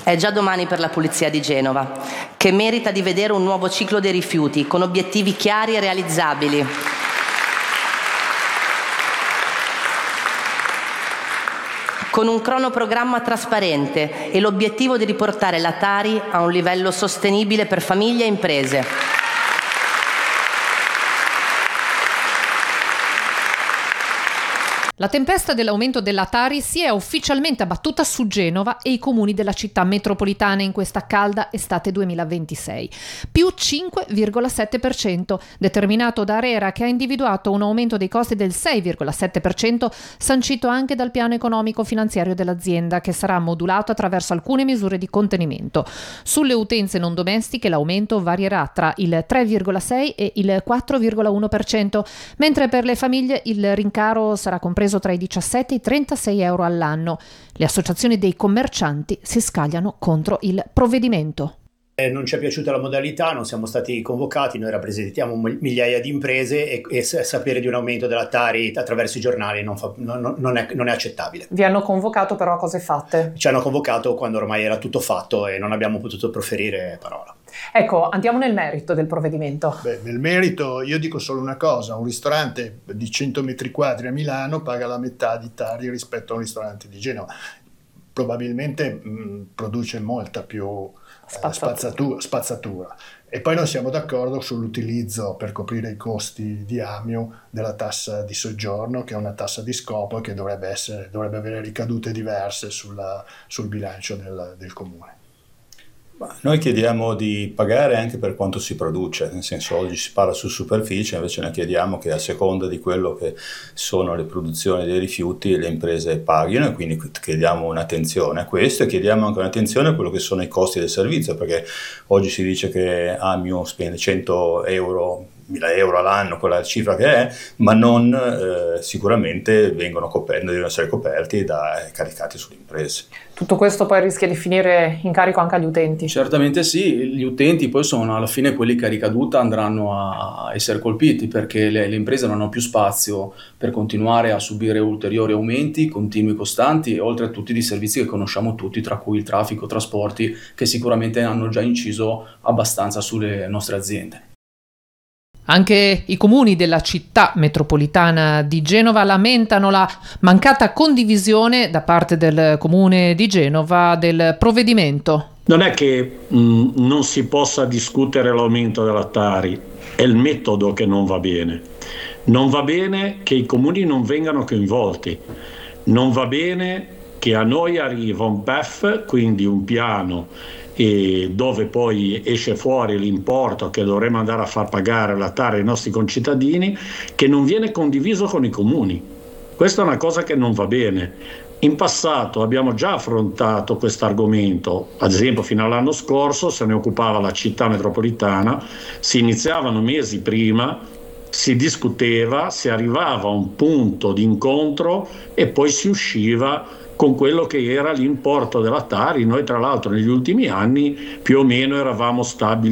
è già domani per la Pulizia di Genova, che merita di vedere un nuovo ciclo dei rifiuti con obiettivi chiari e realizzabili. Con un cronoprogramma trasparente e l'obiettivo di riportare la Tari a un livello sostenibile per famiglie e imprese. La tempesta dell'aumento della Tari si è ufficialmente abbattuta su Genova e i comuni della città metropolitana in questa calda estate 2026. Più 5,7%, determinato da ARERA, che ha individuato un aumento dei costi del 6,7%, sancito anche dal piano economico finanziario dell'azienda, che sarà modulato attraverso alcune misure di contenimento. Sulle utenze non domestiche l'aumento varierà tra il 3,6% e il 4,1%, mentre per le famiglie il rincaro sarà compreso tra i 17 e i 36 euro all'anno. Le associazioni dei commercianti si scagliano contro il provvedimento. Non ci è piaciuta la modalità, non siamo stati convocati, noi rappresentiamo migliaia di imprese e sapere di un aumento della Tari attraverso i giornali non è accettabile. Vi hanno convocato però a cose fatte? Ci hanno convocato quando ormai era tutto fatto e non abbiamo potuto proferire parola. Ecco, andiamo nel merito del provvedimento. Nel merito io dico solo una cosa: un ristorante di 100 metri quadri a Milano paga la metà di Tari rispetto a un ristorante di Genova. Probabilmente produce molta più spazzatura. E poi non siamo d'accordo sull'utilizzo per coprire i costi di Amio della tassa di soggiorno, che è una tassa di scopo che dovrebbe avere ricadute diverse sul bilancio del comune. Noi chiediamo di pagare anche per quanto si produce, nel senso oggi si parla su superficie, invece noi chiediamo che a seconda di quello che sono le produzioni dei rifiuti le imprese paghino, e quindi chiediamo un'attenzione a questo e chiediamo anche un'attenzione a quello che sono i costi del servizio, perché oggi si dice che Amio spende 100 euro, 1000 euro all'anno, quella cifra che è, ma non sicuramente devono essere coperti e caricati sulle imprese. Tutto questo poi rischia di finire in carico anche agli utenti? Certamente sì, gli utenti poi sono alla fine quelli che a ricaduta andranno a essere colpiti, perché le imprese non hanno più spazio per continuare a subire ulteriori aumenti continui e costanti, e oltre a tutti i servizi che conosciamo tutti, tra cui il traffico, trasporti, che sicuramente hanno già inciso abbastanza sulle nostre aziende. Anche i comuni della città metropolitana di Genova lamentano la mancata condivisione da parte del comune di Genova del provvedimento. Non è che non si possa discutere l'aumento della Tari, è il metodo che non va bene. Non va bene che i comuni non vengano coinvolti, non va bene che a noi arriva un PEF, quindi un piano, e dove poi esce fuori l'importo che dovremo andare a far pagare la Tari ai nostri concittadini, che non viene condiviso con i comuni. Questa è una cosa che non va bene. In passato abbiamo già affrontato questo argomento, ad esempio fino all'anno scorso se ne occupava la città metropolitana, si iniziavano mesi prima, si discuteva, si arrivava a un punto di incontro e poi si usciva con quello che era l'importo della Tari. Noi tra l'altro negli ultimi anni più o meno eravamo stabili